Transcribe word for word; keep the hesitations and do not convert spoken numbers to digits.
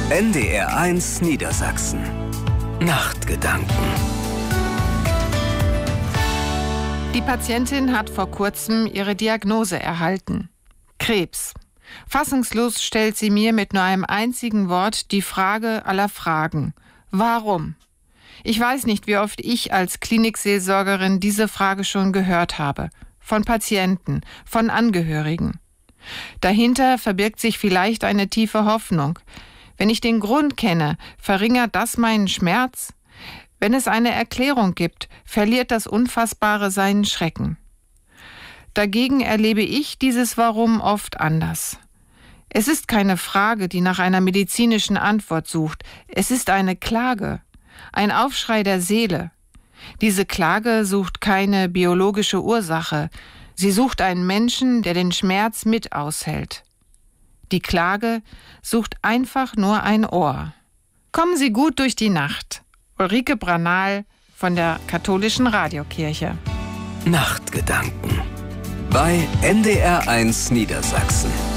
N D R eins Niedersachsen. Nachtgedanken. Die Patientin hat vor kurzem ihre Diagnose erhalten. Krebs. Fassungslos stellt sie mir mit nur einem einzigen Wort die Frage aller Fragen. Warum? Ich weiß nicht, wie oft ich als Klinikseelsorgerin diese Frage schon gehört habe. Von Patienten, von Angehörigen. Dahinter verbirgt sich vielleicht eine tiefe Hoffnung. Wenn ich den Grund kenne, verringert das meinen Schmerz? Wenn es eine Erklärung gibt, verliert das Unfassbare seinen Schrecken. Dagegen erlebe ich dieses Warum oft anders. Es ist keine Frage, die nach einer medizinischen Antwort sucht. Es ist eine Klage, ein Aufschrei der Seele. Diese Klage sucht keine biologische Ursache. Sie sucht einen Menschen, der den Schmerz mit aushält. Die Klage sucht einfach nur ein Ohr. Kommen Sie gut durch die Nacht. Ulrike Branal von der Katholischen Radiokirche. Nachtgedanken bei N D R eins Niedersachsen.